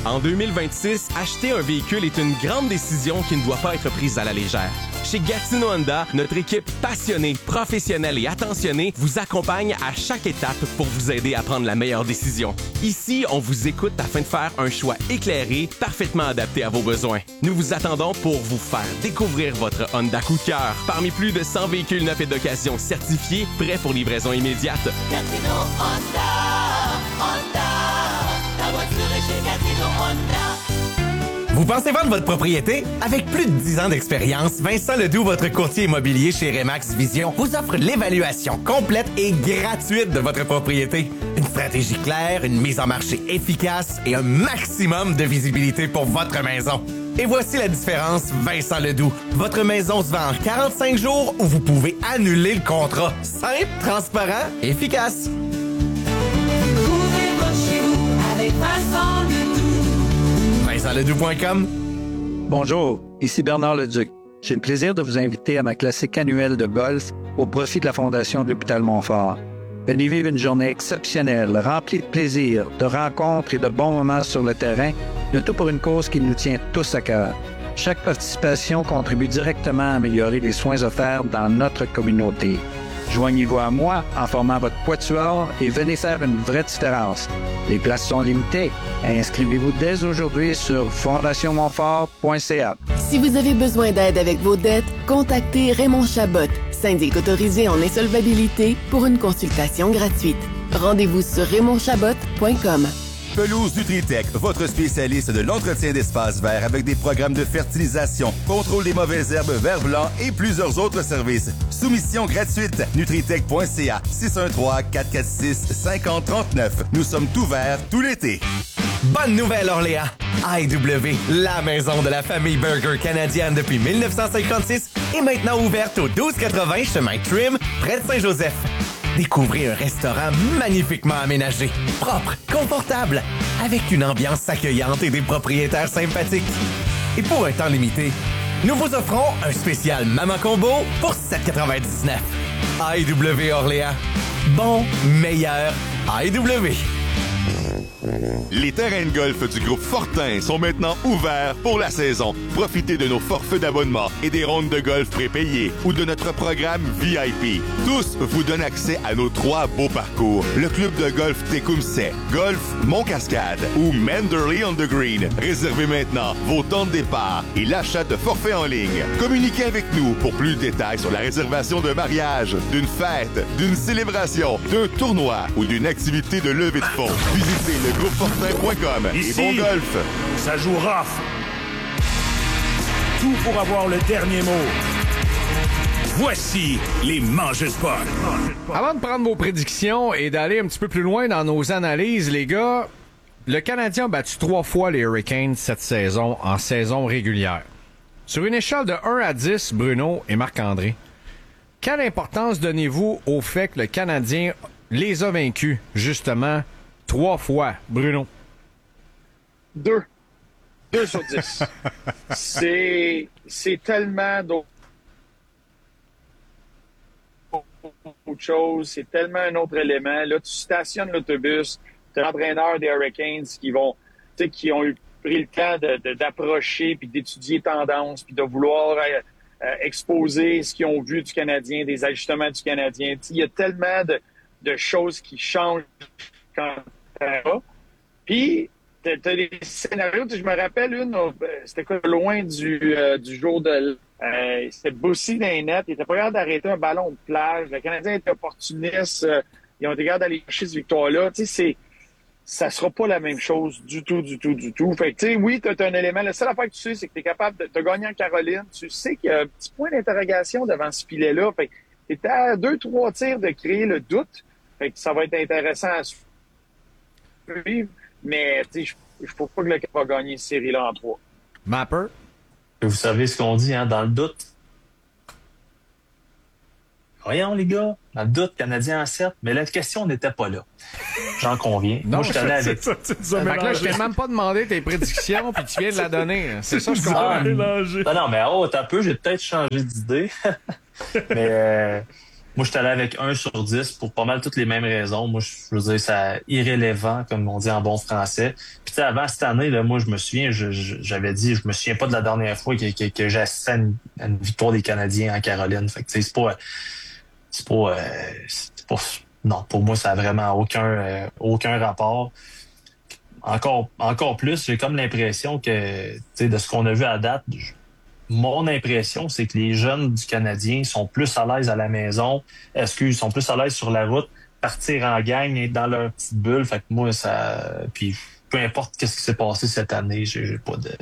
En 2026, acheter un véhicule est une grande décision qui ne doit pas être prise à la légère. Chez Gatineau Honda, notre équipe passionnée, professionnelle et attentionnée vous accompagne à chaque étape pour vous aider à prendre la meilleure décision. Ici, on vous écoute afin de faire un choix éclairé, parfaitement adapté à vos besoins. Nous vous attendons pour vous faire découvrir votre Honda coup de cœur. Parmi plus de 100 véhicules neufs et d'occasion certifiés, prêts pour livraison immédiate. Gatineau Honda, la voiture est chez Gatineau Honda. Vous pensez vendre votre propriété? Avec plus de 10 ans d'expérience, Vincent Ledoux, votre courtier immobilier chez Remax Vision, vous offre l'évaluation complète et gratuite de votre propriété. Une stratégie claire, une mise en marché efficace et un maximum de visibilité pour votre maison. Et voici la différence, Vincent Ledoux. Votre maison se vend en 45 jours ou vous pouvez annuler le contrat. Simple, transparent, efficace. Couvrez votre chez vous avec Vincent Ledoux. VincentLedoux.com. Bonjour, ici Bernard Leduc. J'ai le plaisir de vous inviter à ma classique annuelle de golf au profit de la Fondation de l'Hôpital Montfort. Venez vivre une journée exceptionnelle, remplie de plaisir, de rencontres et de bons moments sur le terrain, le tout pour une cause qui nous tient tous à cœur. Chaque participation contribue directement à améliorer les soins offerts dans notre communauté. Joignez-vous à moi en formant votre quatuor et venez faire une vraie différence. Les places sont limitées. Inscrivez-vous dès aujourd'hui sur fondationmontfort.ca. Si vous avez besoin d'aide avec vos dettes, contactez Raymond Chabot, syndic autorisé en insolvabilité, pour une consultation gratuite. Rendez-vous sur raymondchabot.com. Pelouse Nutritech, votre spécialiste de l'entretien d'espaces verts avec des programmes de fertilisation, contrôle des mauvaises herbes, vert blanc et plusieurs autres services. Soumission gratuite. Nutritech.ca 613-446-5039. Nous sommes ouverts tout l'été. Bonne nouvelle, Orléans! IW, la maison de la famille burger canadienne depuis 1956, est maintenant ouverte au 1280 chemin Trim, près de Saint-Joseph. Découvrez un restaurant magnifiquement aménagé, propre, confortable, avec une ambiance accueillante et des propriétaires sympathiques. Et pour un temps limité, nous vous offrons un spécial Maman Combo pour 7,99. IW Orléans. Bon, meilleur IW. Les terrains de golf du groupe Fortin sont maintenant ouverts pour la saison. Profitez de nos forfaits d'abonnement et des rondes de golf prépayées ou de notre programme VIP. Tous vous donnent accès à nos 3 beaux parcours. Le club de golf Tecumseh, Golf Mont-Cascade ou Manderley on the Green. Réservez maintenant vos temps de départ et l'achat de forfaits en ligne. Communiquez avec nous pour plus de détails sur la réservation d'un mariage, d'une fête, d'une célébration, d'un tournoi ou d'une activité de levée de fonds. Visitez le groupefortin.com et bon golf. Ça joue rough. Tout pour avoir le dernier mot. Voici les mangeurs de potes. Avant de prendre vos prédictions et d'aller un petit peu plus loin dans nos analyses, les gars, le Canadien a battu 3 fois les Hurricanes cette saison en saison régulière. Sur une échelle de 1 à 10, Bruno et Marc-André, quelle importance donnez-vous au fait que le Canadien les a vaincus, justement, 3 fois, Bruno? 2. 2 sur 10. C'est tellement d'autre chose. C'est tellement un autre élément. Là, tu stationnes l'autobus, tu es l'entraîneur des Hurricanes qui ont pris le temps d'approcher puis d'étudier tendances puis de vouloir exposer ce qu'ils ont vu du Canadien, des ajustements du Canadien. Il y a tellement de choses qui changent quand puis t'as des scénarios, je me rappelle c'était quoi, loin du jour de c'était Bossy dans les nets, il était pas capable d'arrêter un ballon de plage, le Canadien était opportuniste, ils ont été capables d'aller chercher cette victoire-là, ça sera pas la même chose du tout. Fait que oui, t'as un élément, la seule affaire que tu sais, c'est que t'es capable de gagner en Caroline, tu sais qu'il y a un petit point d'interrogation devant ce filet-là, fait que t'es à 2-3 tirs de créer le doute, fait que ça va être intéressant à suivre. Mais je ne trouve pas que le Canadien va gagner une série-là en 3. Mapper? Vous savez ce qu'on dit, hein, dans le doute. Voyons, les gars, dans le doute, Canadien en 7, mais la question n'était pas là. J'en conviens. Non, moi, je t'allais avec... ça, je t'ai même pas demandé tes prédictions, puis tu viens de la donner. C'est ça, je comprends. Non, mais t'as peu, j'ai peut-être changé d'idée. Mais Moi, je suis allé avec 1 sur 10 pour pas mal toutes les mêmes raisons. Moi, je veux dire, c'est irrélevant, comme on dit en bon français. Puis, tu sais, avant cette année, là, moi, je me souviens, j'avais dit, je me souviens pas de la dernière fois que j'ai assisté à une victoire des Canadiens en Caroline. Fait que, tu sais, c'est pas, non, pour moi, ça a vraiment aucun rapport. Encore plus, j'ai comme l'impression que, tu sais, de ce qu'on a vu à date, mon impression, c'est que les jeunes du Canadien sont plus à l'aise à la maison, sont plus à l'aise sur la route, partir en gang, être dans leur petite bulle. Fait que moi, puis peu importe qu'est-ce qui s'est passé cette année, j'ai pas de...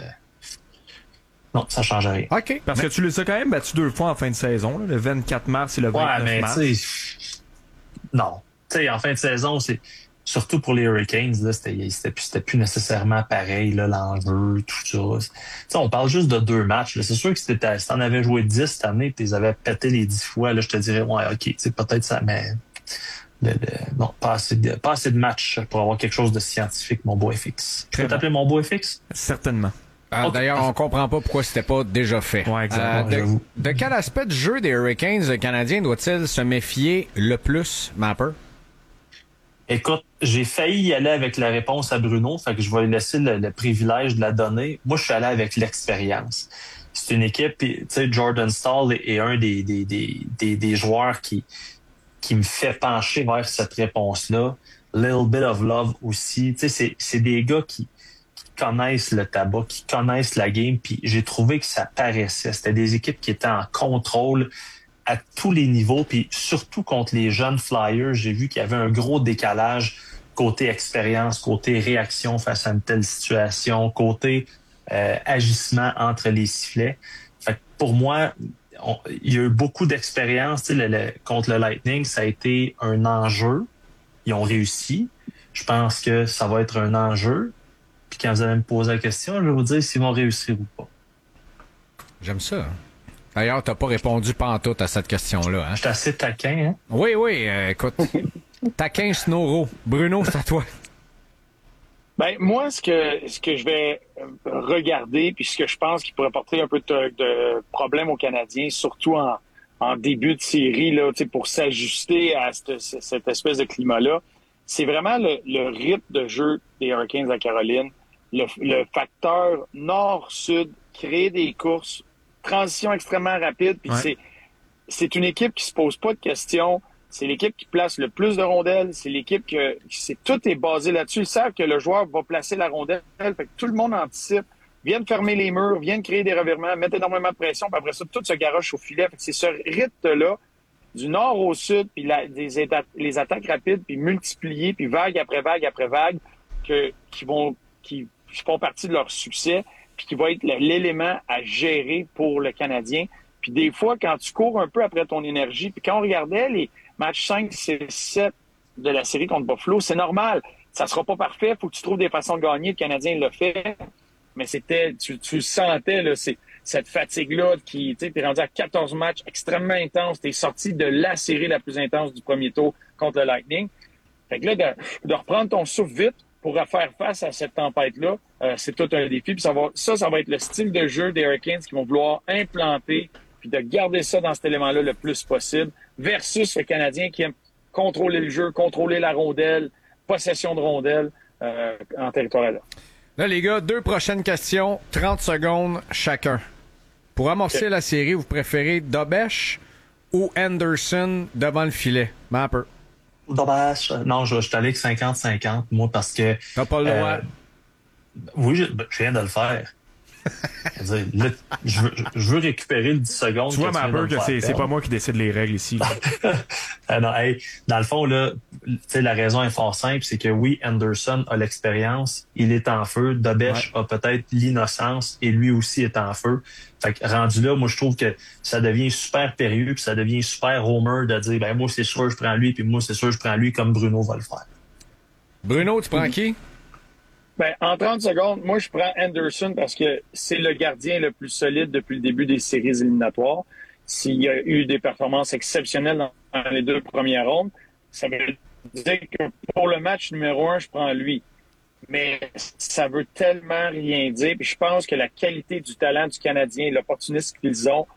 Non, ça change rien. OK. Parce que tu les as quand même battus 2 fois en fin de saison, là, le 24 mars et le 29 mars. Tu sais, non. Tu sais, en fin de saison, c'est... Surtout pour les Hurricanes, là, c'était plus nécessairement pareil, là, l'enjeu, tout ça. T'sais, on parle juste de 2 matchs. Là. C'est sûr que si t'en avais joué 10 cette année et tu les avais pété les 10 fois, là, je te dirais, ouais, OK, peut-être ça, mais non, pas assez de matchs pour avoir quelque chose de scientifique, mon beau FX. Tu peux t'appeler mon beau FX? Certainement. Okay. D'ailleurs, on comprend pas pourquoi c'était pas déjà fait. Ouais, exactement. De quel aspect de jeu des Hurricanes, le Canadien doit-il se méfier le plus, Mapper? Écoute, j'ai failli y aller avec la réponse à Bruno, fait que je vais lui laisser le privilège de la donner. Moi, je suis allé avec l'expérience. C'est une équipe, tu sais, Jordan Staal est un des joueurs qui me fait pencher vers cette réponse-là. Little bit of love aussi. Tu sais, c'est des gars qui connaissent le tabac, qui connaissent la game, puis j'ai trouvé que ça paraissait. C'était des équipes qui étaient en contrôle à tous les niveaux, puis surtout contre les jeunes Flyers, j'ai vu qu'il y avait un gros décalage côté expérience, côté réaction face à une telle situation, côté agissement entre les sifflets. Fait que pour moi, il y a eu beaucoup d'expérience. Tu sais, contre le Lightning, ça a été un enjeu. Ils ont réussi. Je pense que ça va être un enjeu. Puis quand vous allez me poser la question, je vais vous dire s'ils vont réussir ou pas. J'aime ça. Hein? D'ailleurs, t'as pas répondu pantoute à cette question-là. Hein? Je suis assez taquin, hein? Oui, écoute. Taquin Snoro. Bruno, c'est à toi. Ben, moi, ce que je vais regarder, puis ce que je pense qui pourrait porter un peu de problème aux Canadiens, surtout en début de série, là, pour s'ajuster à cette espèce de climat-là, c'est vraiment le rythme de jeu des Hurricanes de la Caroline, le facteur nord-sud, créer des courses, transition extrêmement rapide, puis c'est une équipe qui se pose pas de questions. C'est l'équipe qui place le plus de rondelles. C'est l'équipe tout est basé là-dessus. Ils savent que le joueur va placer la rondelle. Fait que tout le monde anticipe, viennent fermer les murs, viennent créer des revirements, mettre énormément de pression, puis après ça, tout se garoche au filet. Fait que c'est ce rythme-là, du nord au sud, puis les attaques rapides, puis multipliées, puis vague après vague après vague, qui font partie de leur succès, puis qui va être l'élément à gérer pour le Canadien. Puis des fois, quand tu cours un peu après ton énergie, puis quand on regardait les matchs 5, 6, 7 de la série contre Buffalo, c'est normal. Ça sera pas parfait. Faut que tu trouves des façons de gagner. Le Canadien l'a fait. Mais tu sentais, là, cette fatigue-là qui, tu sais, t'es rendu à 14 matchs extrêmement intenses. T'es sorti de la série la plus intense du premier tour contre le Lightning. Fait que là, de reprendre ton souffle vite pour faire face à cette tempête-là, c'est tout un défi. Puis ça va être le style de jeu des Hurricanes qui vont vouloir implanter puis de garder ça dans cet élément-là le plus possible, versus le Canadien qui aime contrôler le jeu, contrôler la rondelle, possession de rondelle en territoire là. Là, les gars, 2 prochaines questions, 30 secondes chacun. Pour amorcer la série, vous préférez Dobesch ou Anderson devant le filet? Mapper. Dobesch. Non, je suis allé avec 50-50, moi, parce que... T'as pas le droit. Oui, je viens de le faire. Je veux récupérer le 10 secondes. Tu vois, Mapper, que c'est pas moi qui décide les règles ici. Non, dans le fond, là, la raison est fort simple, c'est que oui, Anderson a l'expérience, il est en feu. Dobesch a peut-être l'innocence et lui aussi est en feu. Fait que rendu là, moi, je trouve que ça devient super périlleux puis ça devient super homer de dire, ben moi, c'est sûr, je prends lui, puis moi, c'est sûr, je prends lui comme Bruno va le faire. Bruno, tu prends qui? Ben, en 30 secondes, moi, je prends Anderson parce que c'est le gardien le plus solide depuis le début des séries éliminatoires. S'il y a eu des performances exceptionnelles dans les 2 premières rondes, ça veut dire que pour le match numéro 1, je prends lui. Mais ça veut tellement rien dire. Puis je pense que la qualité du talent du Canadien, l'opportunisme qu'ils ont,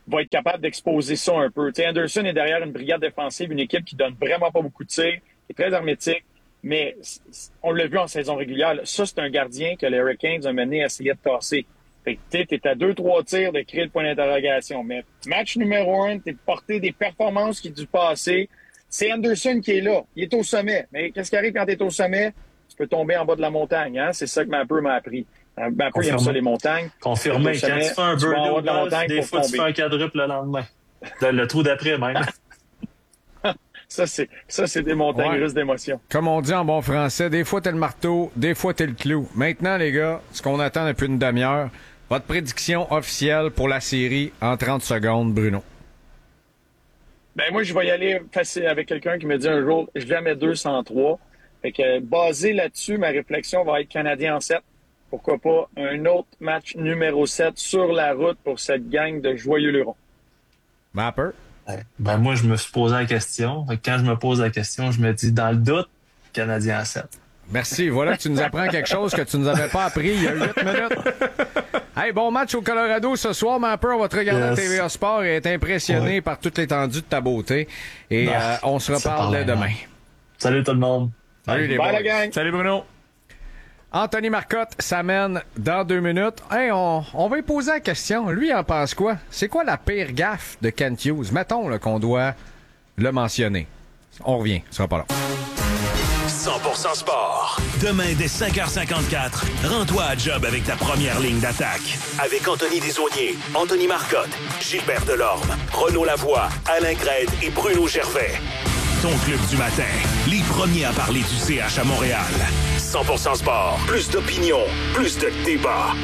va être capable d'exposer ça un peu. T'sais, Anderson est derrière une brigade défensive, une équipe qui donne vraiment pas beaucoup de tirs, qui est très hermétique, mais on l'a vu en saison régulière. Là, ça, c'est un gardien que les Hurricanes ont mené à essayer de tasser. Fait que t'es à 2-3 tirs de créer le point d'interrogation. Mais match numéro 1, t'es porté des performances qui du passé. C'est Anderson qui est là. Il est au sommet. Mais qu'est-ce qui arrive quand t'es au sommet? Tu peux tomber en bas de la montagne. Hein? C'est ça que Mapper m'a appris. Mapper, il aime ça, les montagnes. Confirmé. Quand tu fais un birdie au golf, des fois, tu fais un quadruple le lendemain. Le trou d'après, même. Ça, c'est des montagnes russes d'émotions. Comme on dit en bon français, des fois, t'es le marteau, des fois, t'es le clou. Maintenant, les gars, ce qu'on attend depuis une demi-heure, votre prédiction officielle pour la série en 30 secondes, Bruno. Ben moi, je vais y aller facile avec quelqu'un qui me dit un jour, je la mets 203. Fait que basé là-dessus, ma réflexion va être Canadien en 7. Pourquoi pas un autre match numéro 7 sur la route pour cette gang de joyeux lurons. Mapper? Ben moi, je me suis posé la question. Quand je me pose la question, je me dis, dans le doute, Canadien en 7. Merci. Voilà que tu nous apprends quelque chose que tu nous avais pas appris il y a 8 minutes. Hey, bon match au Colorado ce soir, Mapper. On va te regarder à TVA Sport et être impressionné par toute l'étendue de ta beauté. Et on se reparle demain. Salut tout le monde. Salut les boys. La gang. Salut Bruno. Anthony Marcotte s'amène dans 2 minutes. Hey, on va lui poser la question. Lui, il en pense quoi? C'est quoi la pire gaffe de Kent Hughes? Mettons là, qu'on doit le mentionner. On revient. Ce sera pas long. 100% sport. Demain, dès 5h54, rends-toi à job avec ta première ligne d'attaque. Avec Anthony Desaulniers, Anthony Marcotte, Gilbert Delorme, Renaud Lavoie, Alain Grède et Bruno Gervais. Ton club du matin. Les premiers à parler du CH à Montréal. 100% sport. Plus d'opinion. Plus de débat.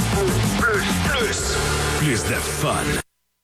Plus de fun.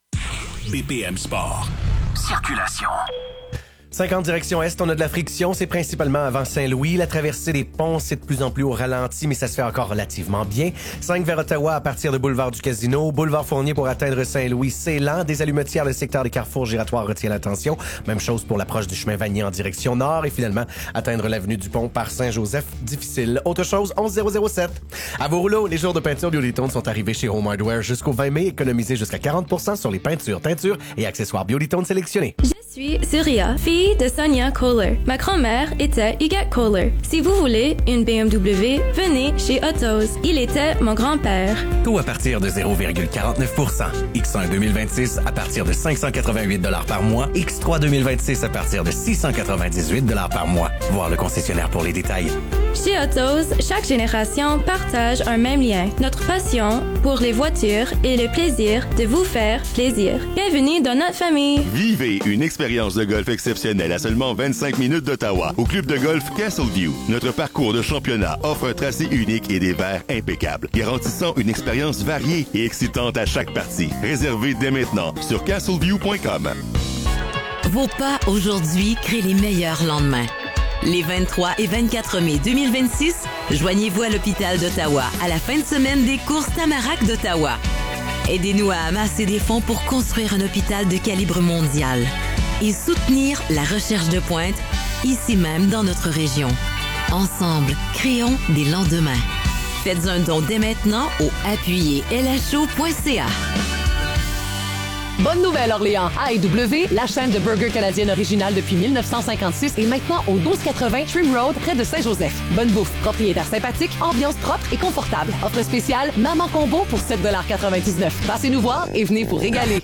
BPM Sport. Circulation. 50 direction Est, on a de la friction, c'est principalement avant Saint-Louis. La traversée des ponts, c'est de plus en plus au ralenti, mais ça se fait encore relativement bien. 5 vers Ottawa à partir de boulevard du Casino. Boulevard Fournier pour atteindre Saint-Louis, c'est lent. Des allumetières, le secteur des carrefours giratoires retient l'attention. Même chose pour l'approche du chemin Vanier en direction nord. Et finalement, atteindre l'avenue du Pont par Saint-Joseph, difficile. Autre chose, 11007. À vos rouleaux, les jours de peinture Beautytone sont arrivés chez Home Hardware jusqu'au 20 mai. Économisez jusqu'à 40% sur les peintures, teintures et accessoires Beautytone sélectionnés. Je suis Surya, fille de Sonia Kohler. Ma grand-mère était Huguette Kohler. Si vous voulez une BMW, venez chez Autos. Il était mon grand-père. Tout à partir de 0,49%. X1 2026 à partir de 588 $ par mois. X3 2026 à partir de 698 $ par mois. Voir le concessionnaire pour les détails. Chez Autos, chaque génération partage un même lien. Notre passion pour les voitures et le plaisir de vous faire plaisir. Bienvenue dans notre famille. Vivez une expérience de golf exceptionnelle à seulement 25 minutes d'Ottawa au club de golf Castleview. Notre parcours de championnat offre un tracé unique et des verres impeccables, garantissant une expérience variée et excitante à chaque partie. Réservez dès maintenant sur castleview.com. Vos pas aujourd'hui créent les meilleurs lendemains. Les 23 et 24 mai 2026, joignez-vous à l'hôpital d'Ottawa à la fin de semaine des courses Tamarack d'Ottawa. Aidez-nous à amasser des fonds pour construire un hôpital de calibre mondial et soutenir la recherche de pointe ici même dans notre région. Ensemble, créons des lendemains. Faites un don dès maintenant au appuyez-lho.ca. Bonne nouvelle, Orléans. AEW, la chaîne de burgers canadienne originale depuis 1956, est maintenant au 1280 Trim Road, près de Saint-Joseph. Bonne bouffe, propriétaire sympathique, ambiance propre et confortable. Offre spéciale, Maman Combo pour 7,99 $. Passez nous voir et venez vous régaler.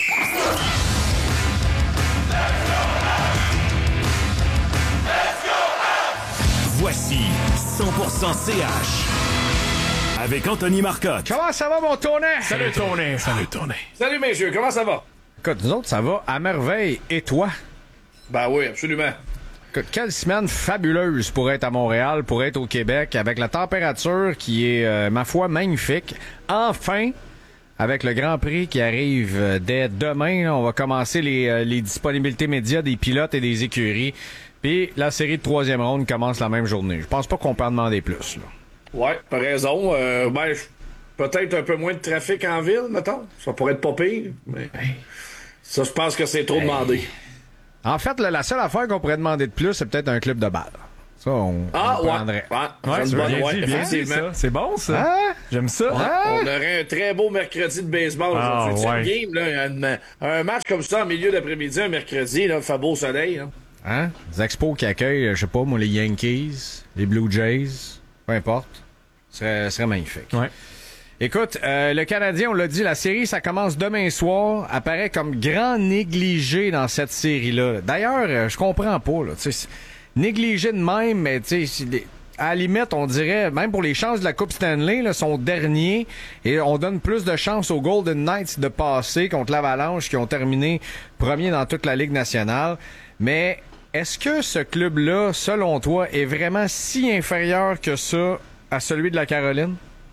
Voici 100% CH. Avec Anthony Marcotte. Comment ça va, mon Tonnet? Salut, Tonnet. Salut, Tonnet. Salut, messieurs. Comment ça va? Écoute, nous autres, ça va à merveille. Et toi? Ben oui, absolument. Écoute, quelle semaine fabuleuse pour être à Montréal, pour être au Québec, avec la température qui est, ma foi, magnifique. Enfin, avec le Grand Prix qui arrive dès demain, là, on va commencer les disponibilités médias des pilotes et des écuries. Puis la série de 3e ronde commence la même journée. Je pense pas qu'on peut en demander plus, là. Ouais, t'as raison. Peut-être un peu moins de trafic en ville, mettons. Ça pourrait être pas pire, mais ça, je pense que c'est trop demandé. En fait, là, la seule affaire qu'on pourrait demander de plus, c'est peut-être un club de balle. Ça, on prendrait. Ouais, effectivement. Ça. C'est bon, ça. Hein? J'aime ça. On aurait un très beau mercredi de baseball aujourd'hui. C'est une game, là, un match comme ça en milieu d'après-midi, un mercredi, là, fait beau soleil. Là. Hein? Les Expos qui accueillent, je sais pas, moi, les Yankees, les Blue Jays, peu importe. Ce serait magnifique. Ouais. Écoute, le Canadien, on l'a dit, la série, ça commence demain soir, apparaît comme grand négligé dans cette série-là. D'ailleurs, je comprends pas, là, tu sais, négligé de même, mais tu sais, à la limite, on dirait, même pour les chances de la Coupe Stanley, là, sont derniers, et on donne plus de chances aux Golden Knights de passer contre l'Avalanche, qui ont terminé premier dans toute la Ligue nationale. Mais est-ce que ce club-là, selon toi, est vraiment si inférieur que ça à celui de la Caroline?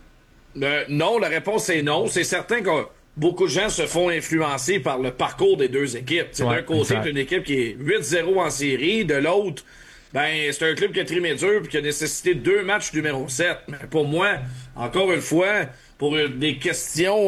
Non, la réponse est non. C'est certain que beaucoup de gens se font influencer par le parcours des deux équipes. D'un côté, c'est une équipe qui est 8-0 en série. De l'autre, c'est un club qui a trimé dur et qui a nécessité 2 matchs numéro 7. Mais pour moi, encore une fois, pour des questions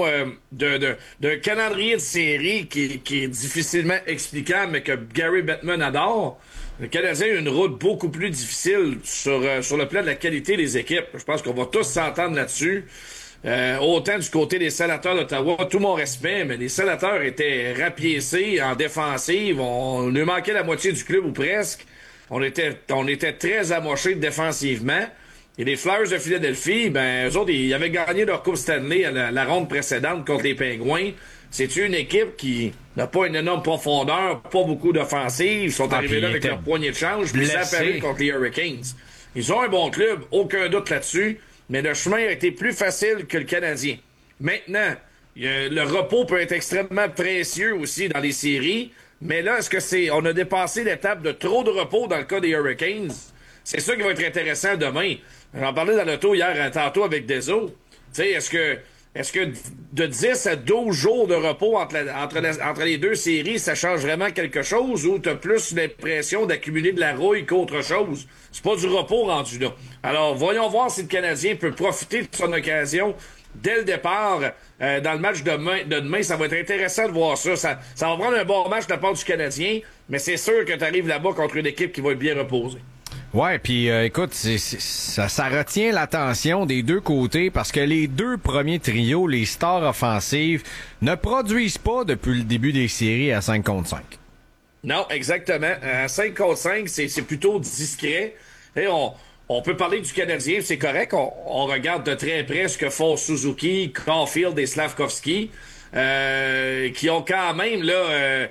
d'un calendrier de série qui est difficilement explicable, mais que Gary Bettman adore, le Canadien a une route beaucoup plus difficile sur le plan de la qualité des équipes. Je pense qu'on va tous s'entendre là-dessus. Autant du côté des Sénateurs d'Ottawa, tout mon respect, mais les Sénateurs étaient rapiécés en défensive. On lui manquait la moitié du club ou presque. On était très amochés défensivement. Et les Flyers de Philadelphie, eux autres, ils avaient gagné leur Coupe Stanley à la ronde précédente contre les Pingouins. C'est une équipe qui n'a pas une énorme profondeur, pas beaucoup d'offensive. Ils sont arrivés là avec leur poignée de change, puis ça a perdu contre les Hurricanes. Ils ont un bon club, aucun doute là-dessus, mais le chemin a été plus facile que le Canadien. Maintenant, le repos peut être extrêmement précieux aussi dans les séries, mais là, on a dépassé l'étape de trop de repos dans le cas des Hurricanes? C'est ça qui va être intéressant demain. J'en parlais dans l'auto hier, tantôt avec Deso. Tu sais, est-ce que de 10 à 12 jours de repos entre les deux séries, ça change vraiment quelque chose ou t'as plus l'impression d'accumuler de la rouille qu'autre chose? C'est pas du repos rendu là. Alors, voyons voir si le Canadien peut profiter de son occasion dès le départ dans le match de demain. Ça va être intéressant de voir ça. Ça va prendre un bon match de la part du Canadien, mais c'est sûr que t'arrives là-bas contre une équipe qui va être bien reposée. Ouais, puis écoute, ça retient l'attention des deux côtés parce que les deux premiers trios, les stars offensives, ne produisent pas depuis le début des séries à 5 contre 5. Non, exactement. À 5 contre 5, c'est plutôt discret. Et on peut parler du Canadien, c'est correct. On regarde de très près ce que font Suzuki, Caulfield et Slavkovski. Qui ont quand même, là,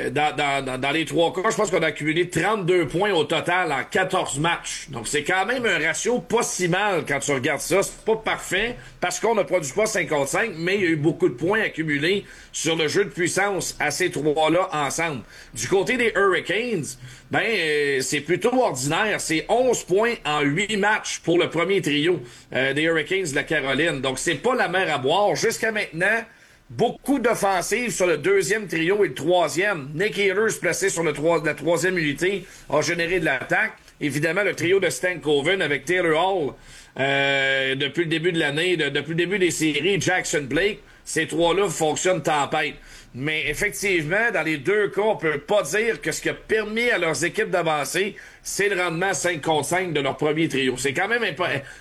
dans les 3 cas, je pense qu'on a accumulé 32 points au total en 14 matchs. Donc, c'est quand même un ratio pas si mal quand tu regardes ça. C'est pas parfait parce qu'on ne produit pas 55, mais il y a eu beaucoup de points accumulés sur le jeu de puissance à ces 3-là ensemble. Du côté des Hurricanes, c'est plutôt ordinaire. C'est 11 points en 8 matchs pour le premier trio des Hurricanes de la Caroline. Donc, c'est pas la mer à boire. Jusqu'à maintenant, beaucoup d'offensives sur le deuxième trio et le troisième. Nick Ehlers, placé sur la troisième unité, a généré de l'attaque. Évidemment, le trio de Stankoven avec Taylor Hall depuis le début de l'année, depuis le début des séries, Jackson Blake, ces 3-là fonctionnent tempête. Mais effectivement, dans les deux cas, on peut pas dire que ce qui a permis à leurs équipes d'avancer, c'est le rendement 5 contre 5 de leur premier trio. C'est quand même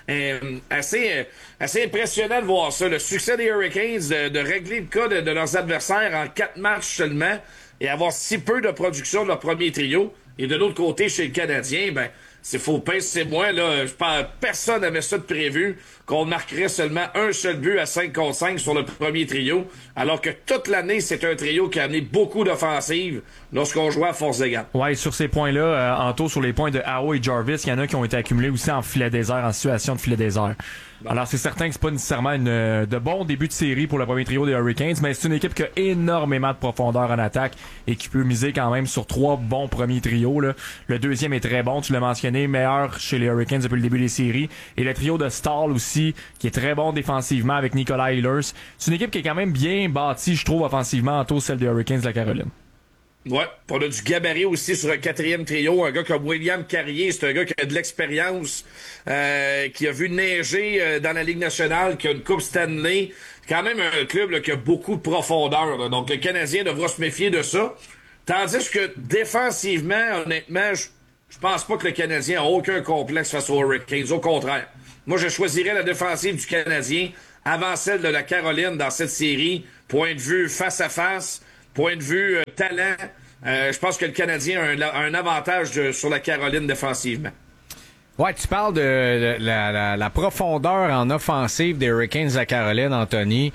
assez impressionnant de voir ça. Le succès des Hurricanes de régler le cas de leurs adversaires en 4 matchs seulement et avoir si peu de production de leur premier trio. Et de l'autre côté, chez le Canadien, c'est faux pince, moi, là, je pense personne n'avait ça de prévu, qu'on marquerait seulement un seul but à 5 contre 5 sur le premier trio, alors que toute l'année, c'est un trio qui a amené beaucoup d'offensives lorsqu'on jouait à force égale. Ouais, sur ces points-là, Anto, sur les points de Aho et Jarvis, il y en a qui ont été accumulés aussi en filet désert, en situation de filet désert. Bon. Alors, c'est certain que c'est pas nécessairement de bon début de série pour le premier trio des Hurricanes, mais c'est une équipe qui a énormément de profondeur en attaque et qui peut miser quand même sur 3 bons premiers trios, là. Le deuxième est très bon, tu l'as mentionné, meilleur chez les Hurricanes depuis le début des séries. Et le trio de Stahl aussi, qui est très bon défensivement avec Nikolai Ehlers. C'est une équipe qui est quand même bien bâtie, je trouve, offensivement, en celle des Hurricanes de la Caroline. Ouais, on a du gabarit aussi sur un 4e trio. Un gars comme William Carrier, c'est un gars qui a de l'expérience, qui a vu neiger dans la Ligue nationale, qui a une Coupe Stanley. C'est quand même un club là, qui a beaucoup de profondeur. Là. Donc le Canadien devra se méfier de ça. Tandis que défensivement, honnêtement, je pense pas que le Canadien a aucun complexe face aux Hurricanes. Au contraire. Moi, je choisirais la défensive du Canadien avant celle de la Caroline dans cette série. Point de vue face à face, point de vue talent. Je pense que le Canadien a un avantage sur la Caroline défensivement. Ouais, tu parles de la profondeur en offensive des Hurricanes de la Caroline, Anthony.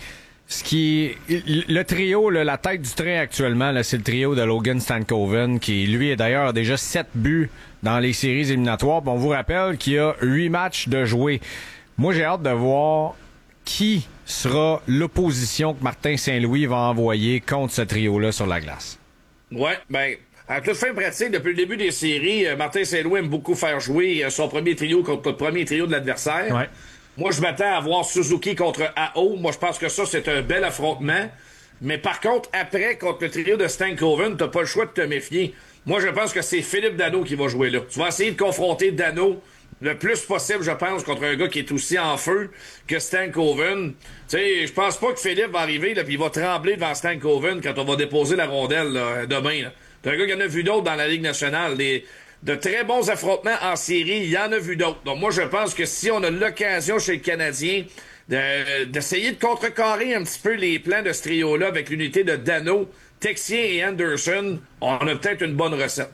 Le trio, là, la tête du train actuellement, là, c'est le trio de Logan Stankoven, qui lui est d'ailleurs a déjà 7 buts dans les séries éliminatoires. Bon, on vous rappelle qu'il y a 8 matchs de jouer. Moi, j'ai hâte de voir qui sera l'opposition que Martin Saint-Louis va envoyer contre ce trio-là sur la glace. Ouais, ben, à toute fin pratique, depuis le début des séries, Martin Saint-Louis aime beaucoup faire jouer son premier trio contre le premier trio de l'adversaire. Ouais. Moi, je m'attends à voir Suzuki contre AO. Moi, je pense que ça, c'est un bel affrontement. Mais par contre, après, contre le trio de Stankoven, t'as pas le choix de te méfier. Moi, je pense que c'est Philippe Danault qui va jouer là. Tu vas essayer de confronter Danault le plus possible, je pense, contre un gars qui est aussi en feu que Stankoven. Tu sais, je pense pas que Philippe va arriver là, puis il va trembler devant Stankoven quand on va déposer la rondelle là, demain. Là. T'as un gars qui en a vu d'autres dans la Ligue nationale. De très bons affrontements en série, il y en a vu d'autres. Donc moi, je pense que si on a l'occasion chez le Canadien d'essayer de contrecarrer un petit peu les plans de ce trio-là avec l'unité de Danault, Texier et Anderson, on a peut-être une bonne recette.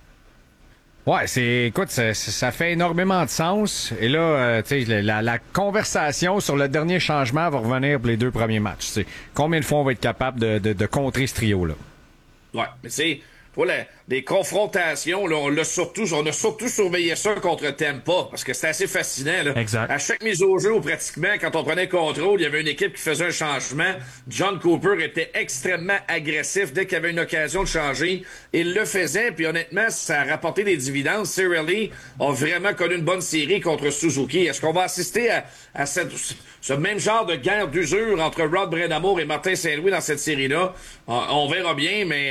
Ouais, écoute, ça fait énormément de sens. Et là, tu sais, la conversation sur le dernier changement va revenir pour les 2 premiers matchs. T'sais. Combien de fois on va être capable de contrer ce trio-là? Ouais, mais c'est... Voilà, des confrontations, là, on a surtout surveillé ça contre Tampa, parce que c'était assez fascinant. Là. Exact. À chaque mise au jeu, ou pratiquement, quand on prenait contrôle, il y avait une équipe qui faisait un changement. John Cooper était extrêmement agressif dès qu'il y avait une occasion de changer. Il le faisait, puis honnêtement, ça a rapporté des dividendes. Cirelli a vraiment connu une bonne série contre Suzuki. Est-ce qu'on va assister à ce même genre de guerre d'usure entre Rod Brind'Amour et Martin Saint-Louis dans cette série-là? On verra bien, mais...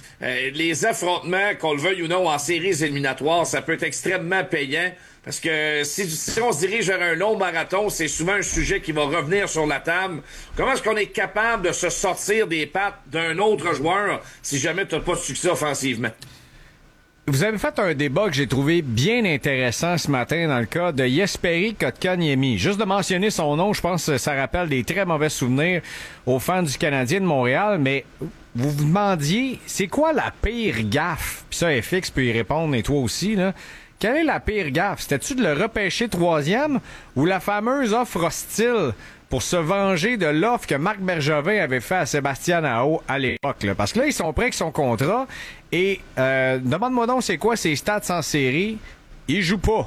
les affrontements, qu'on le veuille ou non, en séries éliminatoires, ça peut être extrêmement payant. Parce que si on se dirige vers un long marathon, c'est souvent un sujet qui va revenir sur la table. Comment est-ce qu'on est capable de se sortir des pattes d'un autre joueur si jamais tu n'as pas de succès offensivement? Vous avez fait un débat que j'ai trouvé bien intéressant ce matin dans le cas de Jesperi Kotkaniemi. Juste de mentionner son nom, je pense que ça rappelle des très mauvais souvenirs aux fans du Canadien de Montréal, mais vous vous demandiez, c'est quoi la pire gaffe? Puis ça, FX peut y répondre, et toi aussi, là. Quelle est la pire gaffe? C'était-tu de le repêcher 3e ou la fameuse offre hostile pour se venger de l'offre que Marc Bergevin avait fait à Sébastien Aho à l'époque? Là? Parce que là, ils sont prêts avec son contrat et demande-moi donc c'est quoi ses stats en série. Il joue pas.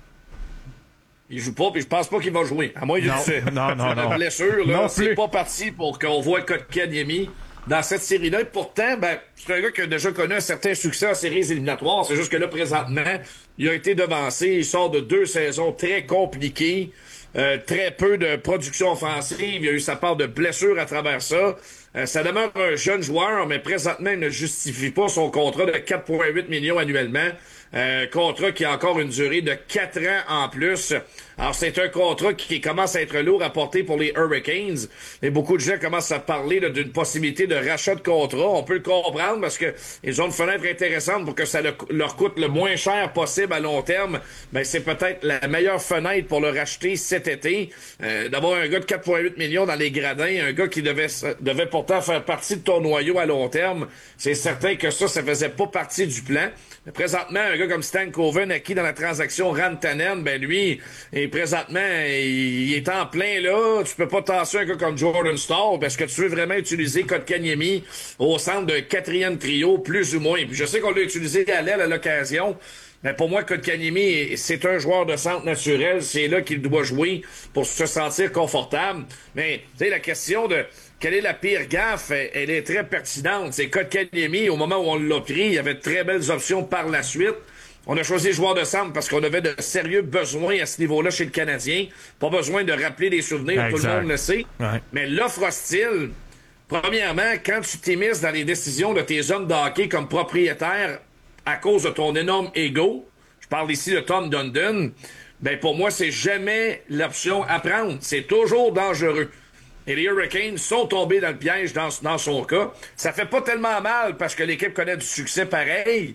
Il joue pas, puis je pense pas qu'il va jouer. À moins qu'il fait. Non. La blessure, là, c'est pas parti pour qu'on voit Kotkaniemi dans cette série-là. Et pourtant, ben, c'est un gars qui a déjà connu un certain succès en séries éliminatoires. C'est juste que là, présentement, il a été devancé. Il sort de 2 saisons très compliquées. Très peu de production offensive. Il a eu sa part de blessures à travers ça. Ça demeure un jeune joueur, mais présentement, il ne justifie pas son contrat de 4,8 millions annuellement. Contrat qui a encore une durée de 4 ans en plus. Alors, c'est un contrat qui commence à être lourd à porter pour les Hurricanes. Et beaucoup de gens commencent à parler là, d'une possibilité de rachat de contrat. On peut le comprendre parce que ils ont une fenêtre intéressante pour que ça leur coûte le moins cher possible à long terme. Ben, c'est peut-être la meilleure fenêtre pour le racheter cet été. D'avoir un gars de 4,8 millions dans les gradins, un gars qui devait pourtant faire partie de ton noyau à long terme. C'est certain que ça faisait pas partie du plan. Mais présentement, un gars comme Stankoven, acquis dans la transaction Rantanen, ben lui, et présentement, il est en plein là. Tu peux pas tasser un gars comme Jordan Staal parce que tu veux vraiment utiliser Kotkaniemi au centre d'un 4e trio, plus ou moins. Puis je sais qu'on l'a utilisé à l'aile à l'occasion. Mais pour moi, Kotkaniemi, c'est un joueur de centre naturel. C'est là qu'il doit jouer pour se sentir confortable. Mais, tu sais, la question de quelle est la pire gaffe, elle est très pertinente. C'est Kotkaniemi, au moment où on l'a pris, il y avait de très belles options par la suite. On a choisi joueur de centre parce qu'on avait de sérieux besoins à ce niveau-là chez le Canadien. Pas besoin de rappeler des souvenirs, exact. Tout le monde le sait. Ouais. Mais l'offre hostile, premièrement, quand tu t'immisces dans les décisions de tes hommes de hockey comme propriétaire à cause de ton énorme ego, je parle ici de Tom Dundon, ben pour moi, c'est jamais l'option à prendre. C'est toujours dangereux. Et les Hurricanes sont tombés dans le piège dans son cas. Ça fait pas tellement mal parce que l'équipe connaît du succès pareil,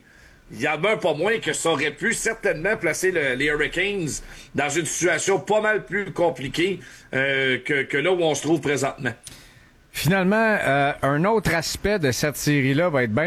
il y en a pas moins que ça aurait pu certainement placer les Hurricanes dans une situation pas mal plus compliquée que là où on se trouve présentement. Finalement, un autre aspect de cette série-là va être bien